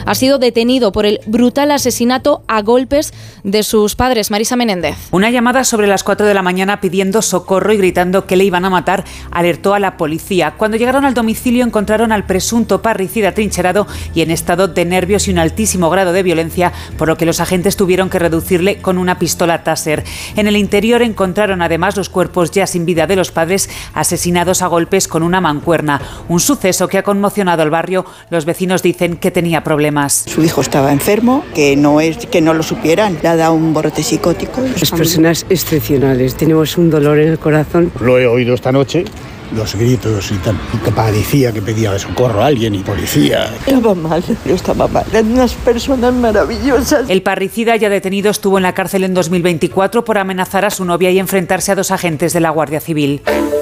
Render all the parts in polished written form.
ha sido detenido por el brutal asesinato a golpes de sus padres. Marisa Menéndez. Una llamada sobre las 4 de la mañana pidiendo socorro y gritando que le iban a matar alertó a la policía. Cuando llegaron al domicilio encontraron al presunto parricida atrincherado y en estado de nervios y un altísimo grado de violencia, por lo que los agentes tuvieron que reducirle con una pistola Taser. En el interior encontraron además los cuerpos ya sin vida de los padres asesinados a golpes con una mancuerna. Un suceso que ha conmocionado al barrio. Los vecinos dicen que tenía problemas. Su hijo estaba enfermo, que no es que no lo supieran, le ha dado un brote psicótico. Las personas excepcionales, tenemos un dolor en el corazón. Lo he oído esta noche. Los gritos y tal, y que parecía que pedía socorro a alguien y policía. Estaba mal, eran unas personas maravillosas. El parricida ya detenido estuvo en la cárcel en 2024 por amenazar a su novia y enfrentarse a 2 agentes de la Guardia Civil.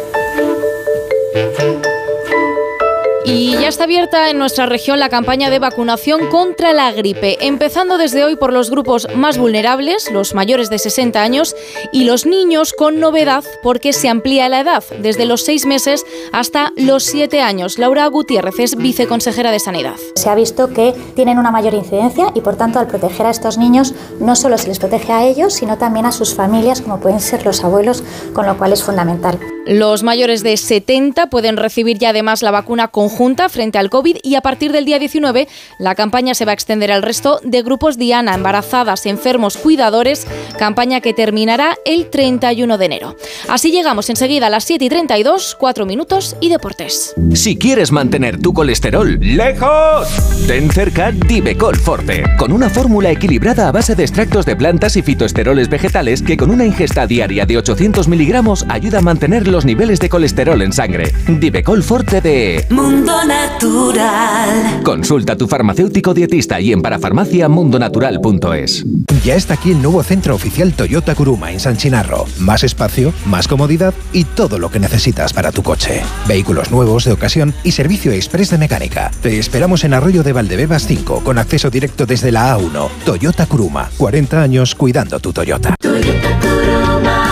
Y ya está abierta en nuestra región la campaña de vacunación contra la gripe, empezando desde hoy por los grupos más vulnerables, los mayores de 60 años y los niños, con novedad porque se amplía la edad, desde los 6 meses hasta los 7 años. Laura Gutiérrez es viceconsejera de Sanidad. Se ha visto que tienen una mayor incidencia y, por tanto, al proteger a estos niños, no solo se les protege a ellos, sino también a sus familias, como pueden ser los abuelos, con lo cual es fundamental. Los mayores de 70 pueden recibir ya además la vacuna conjunta frente al COVID y a partir del día 19 la campaña se va a extender al resto de grupos diana, embarazadas, enfermos, cuidadores, campaña que terminará el 31 de enero. Así llegamos enseguida a las 7:32, 4 minutos y deportes. Si quieres mantener tu colesterol lejos, ten cerca Divecol Forte, con una fórmula equilibrada a base de extractos de plantas y fitoesteroles vegetales que con una ingesta diaria de 800 miligramos ayuda a mantener los niveles de colesterol en sangre. Divecol Forte de Mundo Natural. Consulta a tu farmacéutico dietista y en parafarmacia.mundonatural.es. Ya está aquí el nuevo centro oficial Toyota Kuruma en San Chinarro. Más espacio, más comodidad y todo lo que necesitas para tu coche. Vehículos nuevos, de ocasión y servicio express de mecánica. Te esperamos en Arroyo de Valdebebas 5, con acceso directo desde la A1. Toyota Kuruma. 40 años cuidando tu Toyota. Toyota Kuruma.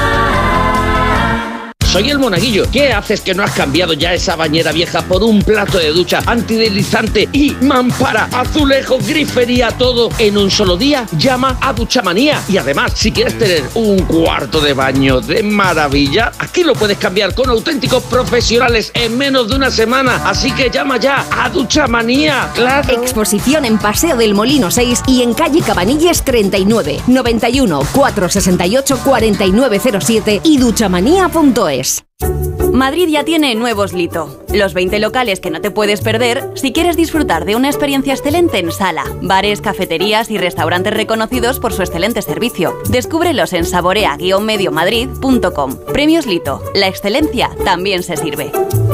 Soy el Monaguillo. ¿Qué haces que no has cambiado ya esa bañera vieja por un plato de ducha antideslizante y mampara, azulejo, grifería, todo en un solo día? Llama a Duchamanía. Y además, si quieres tener un cuarto de baño de maravilla, aquí lo puedes cambiar con auténticos profesionales en menos de una semana. Así que llama ya a Duchamanía. ¡Claro! Exposición en Paseo del Molino 6 y en calle Cabanilles 39, 91 468 4907 y duchamanía.es. Madrid ya tiene nuevos Lito, los 20 locales que no te puedes perder si quieres disfrutar de una experiencia excelente en sala, bares, cafeterías y restaurantes reconocidos por su excelente servicio. Descúbrelos en saborea-mediomadrid.com. Premios Lito, la excelencia también se sirve.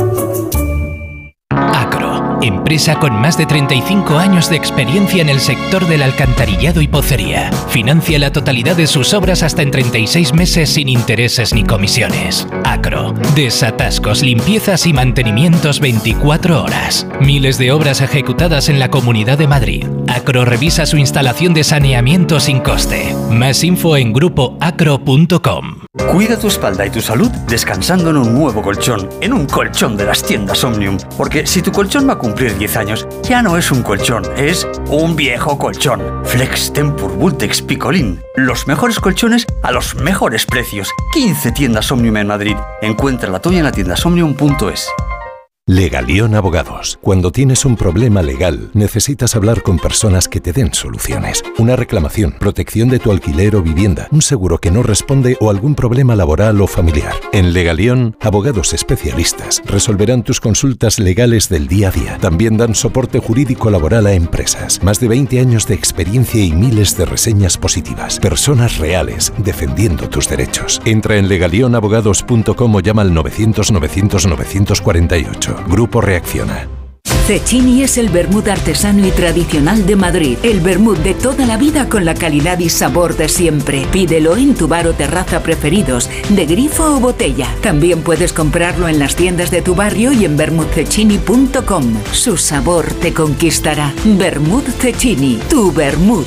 Acro, empresa con más de 35 años de experiencia en el sector del alcantarillado y pocería. Financia la totalidad de sus obras hasta en 36 meses sin intereses ni comisiones. Acro, desatascos, limpiezas y mantenimientos 24 horas. Miles de obras ejecutadas en la Comunidad de Madrid. Acro revisa su instalación de saneamiento sin coste. Más info en grupoacro.com. Cuida tu espalda y tu salud descansando en un nuevo colchón, en un colchón de las tiendas Omnium. Porque si tu colchón va a cumplir 10 años, ya no es un colchón, es un viejo colchón. Flex Tempur Vultex Picolín. Los mejores colchones a los mejores precios. 15 tiendas Omnium en Madrid. Encuentra la tuya en la tiendasomnium.es. Legalión Abogados. Cuando tienes un problema legal, necesitas hablar con personas que te den soluciones. Una reclamación, protección de tu alquiler o vivienda, un seguro que no responde o algún problema laboral o familiar. En Legalión, abogados especialistas resolverán tus consultas legales del día a día. También dan soporte jurídico laboral a empresas. Más de 20 años de experiencia y miles de reseñas positivas. Personas reales defendiendo tus derechos. Entra en legalionabogados.com o llama al 900 900 948. Grupo Reacciona. Cecchini es el vermut artesano y tradicional de Madrid. El vermut de toda la vida con la calidad y sabor de siempre. Pídelo en tu bar o terraza preferidos, de grifo o botella. También puedes comprarlo en las tiendas de tu barrio y en vermutcecchini.com. Su sabor te conquistará. Vermut Cecchini, tu vermut.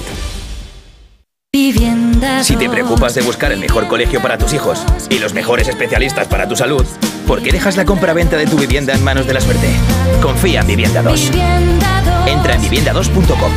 Si te preocupas de buscar el mejor colegio para tus hijos y los mejores especialistas para tu salud, ¿por qué dejas la compra-venta de tu vivienda en manos de la suerte? Confía en Vivienda 2. Entra en vivienda2.com.